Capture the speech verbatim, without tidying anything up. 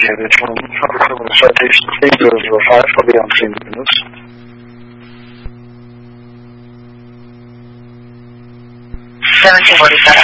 appreciated. Um, some of the citations seem to have uh, five, I'll be on three minutes. seventeen forty-seven.